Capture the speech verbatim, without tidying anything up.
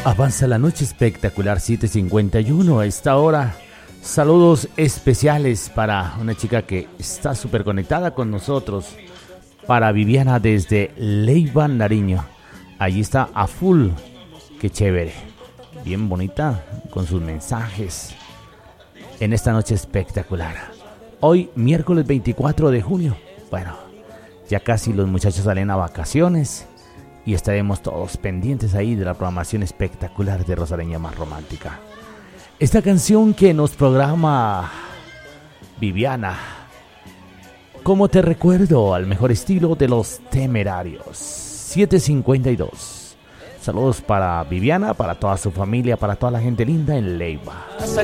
Avanza la noche espectacular, siete cincuenta y uno a esta hora. Saludos especiales para una chica que está súper conectada con nosotros. Para Viviana desde Leiva, Nariño. Allí está a full. Qué chévere. Bien bonita con sus mensajes. En esta noche espectacular. Hoy, miércoles veinticuatro de junio. Bueno, ya casi los muchachos salen a vacaciones. Y estaremos todos pendientes ahí de la programación espectacular de Rosarena Más Romántica. Esta canción que nos programa Viviana. Como te recuerdo, al mejor estilo de los Temerarios. siete cincuenta y dos. Saludos para Viviana, para toda su familia, para toda la gente linda en Leiva.